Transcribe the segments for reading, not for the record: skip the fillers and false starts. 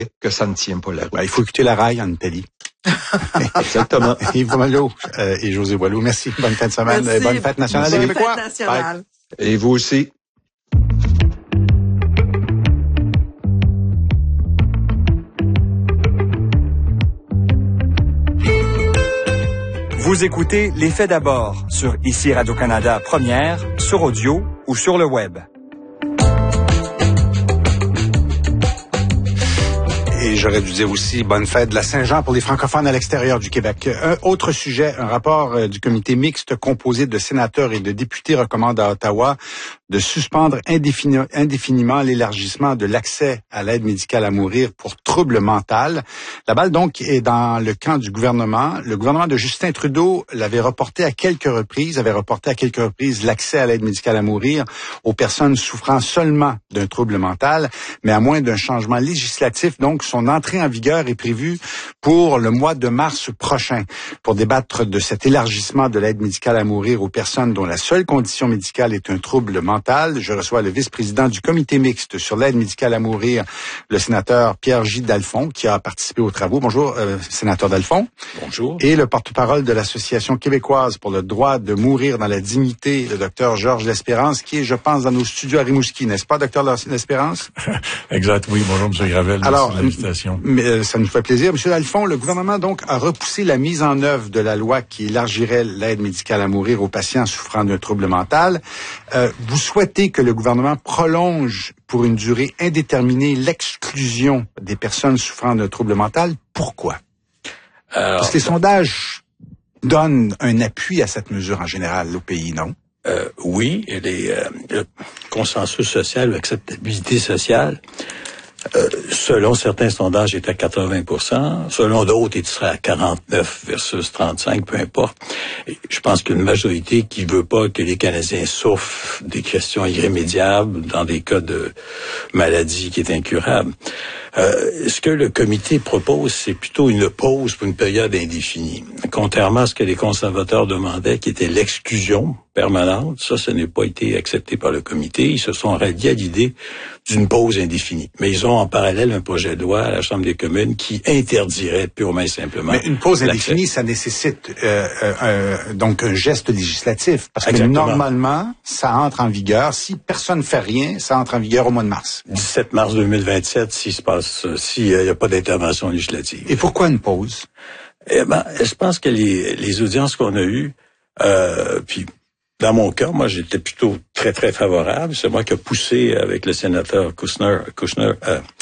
que ça ne tient pas la route. Il faut écouter la raille en Italie. Exactement. Yves Malo et José Boileau, merci. Bonne fin de semaine. Merci. Bonne fête nationale des Québécois. Bonne fête nationale. Et vous aussi. Vous écoutez Les Faits d'abord sur ici Radio-Canada Première, sur audio ou sur le web. Et j'aurais dû dire aussi bonne fête de la Saint-Jean pour les francophones à l'extérieur du Québec. Un autre sujet, un rapport du comité mixte composé de sénateurs et de députés recommande à Ottawa de suspendre indéfiniment l'élargissement de l'accès à l'aide médicale à mourir pour trouble mental. La balle, donc, est dans le camp du gouvernement. Le gouvernement de Justin Trudeau avait reporté à quelques reprises l'accès à l'aide médicale à mourir aux personnes souffrant seulement d'un trouble mental, mais à moins d'un changement législatif. Donc, son entrée en vigueur est prévue pour le mois de mars prochain. Pour débattre de cet élargissement de l'aide médicale à mourir aux personnes dont la seule condition médicale est un trouble mental, je reçois le vice-président du comité mixte sur l'aide médicale à mourir, le sénateur Pierre-J. Dalphond, qui a participé aux travaux. Bonjour, sénateur Dalphond. Bonjour. Et le porte-parole de l'Association québécoise pour le droit de mourir dans la dignité, le docteur Georges L'Espérance, qui est, je pense, dans nos studios à Rimouski, n'est-ce pas, docteur L'Espérance? Exact, oui. Bonjour, M. Gravel. Alors, merci de l'invitation. Ça nous fait plaisir. Monsieur Dalphond, le gouvernement, donc, a repoussé la mise en œuvre de la loi qui élargirait l'aide médicale à mourir aux patients souffrant d'un trouble mental. Vous souhaitez que le gouvernement prolonge pour une durée indéterminée l'exclusion des personnes souffrant d'un trouble mental. Pourquoi? Parce que les sondages donnent un appui à cette mesure en général au pays, non? Oui, et le consensus social, l'acceptabilité sociale, selon certains sondages, est à 80%. Selon d'autres, il serait à 49 versus 35, peu importe. Et je pense qu'une majorité qui veut pas que les Canadiens souffrent des questions irrémédiables dans des cas de maladie qui est incurable. Ce que le comité propose, c'est plutôt une pause pour une période indéfinie. Contrairement à ce que les conservateurs demandaient, qui était l'exclusion permanente, ça n'est pas été accepté par le comité. Ils se sont ralliés à l'idée d'une pause indéfinie. Mais ils ont en parallèle un projet de loi à la Chambre des communes qui interdirait purement et simplement. Mais une pause indéfinie, ça nécessite donc un geste législatif. Parce que normalement, ça entre en vigueur. Si personne ne fait rien, ça entre en vigueur au mois de mars. 17 mars 2027, s'il n'y a pas d'intervention législative. Et pourquoi une pause? Je pense que les audiences qu'on a eues, puis dans mon cas, moi, j'étais plutôt très, très favorable. C'est moi qui ai poussé avec le sénateur Kushner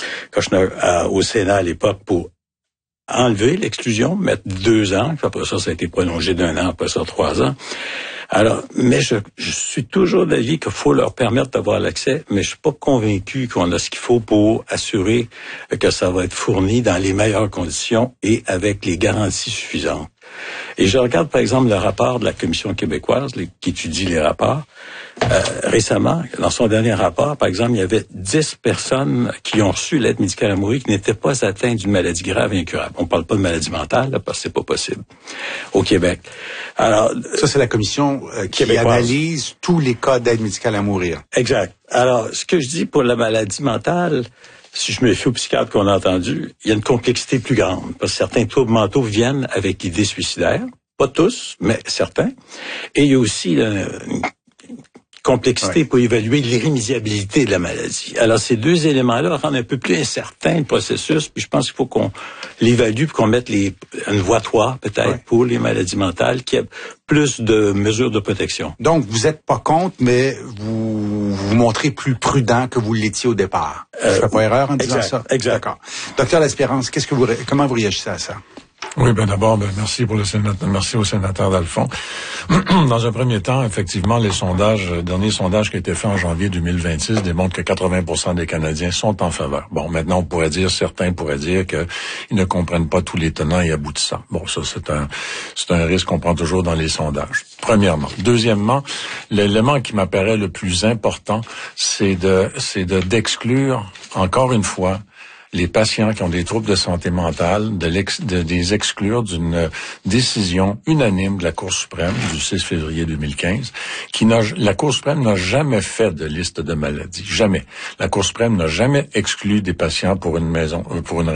au Sénat à l'époque pour enlever l'exclusion, mettre 2 ans, puis après ça a été prolongé d'1 an, après ça 3 ans. Alors, mais je suis toujours d'avis qu'il faut leur permettre d'avoir l'accès, mais je suis pas convaincu qu'on a ce qu'il faut pour assurer que ça va être fourni dans les meilleures conditions et avec les garanties suffisantes. Et je regarde, par exemple, le rapport de la Commission québécoise qui étudie les rapports. Récemment, dans son dernier rapport, par exemple, il y avait 10 personnes qui ont reçu l'aide médicale à mourir qui n'étaient pas atteintes d'une maladie grave et incurable. On parle pas de maladie mentale, là, parce que c'est pas possible au Québec. Alors, ça, c'est la Commission qui analyse tous les cas d'aide médicale à mourir. Exact. Alors, ce que je dis pour la maladie mentale, si je me fie aux psychiatres qu'on a entendus, il y a une complexité plus grande. Parce que certains troubles mentaux viennent avec l'idée suicidaire. Pas tous, mais certains. Et il y a aussi une complexité pour évaluer l'irrémédiabilité de la maladie. Alors, ces 2 éléments-là rendent un peu plus incertain le processus, puis je pense qu'il faut qu'on l'évalue, puis qu'on mette une voie 3, peut-être, pour les maladies mentales, qui a plus de mesures de protection. Donc, vous êtes pas contre, mais vous vous montrez plus prudent que vous l'étiez au départ. Je fais pas erreur en disant ça? Exact. D'accord. Docteur L'Espérance, comment vous réagissez à ça? Oui, d'abord, merci au sénateur Dalphond. Dans un premier temps, effectivement, le dernier sondage qui a été fait en janvier 2026 démontre que 80% des Canadiens sont en faveur. Bon, maintenant, certains pourraient dire qu'ils ne comprennent pas tous les tenants et aboutissants. Bon, ça, c'est un risque qu'on prend toujours dans les sondages. Premièrement. Deuxièmement, l'élément qui m'apparaît le plus important, c'est d'exclure, encore une fois, les patients qui ont des troubles de santé mentale, de les exclure d'une décision unanime de la Cour suprême du 6 février 2015, la Cour suprême n'a jamais fait de liste de maladies. Jamais. La Cour suprême n'a jamais exclu des patients pour une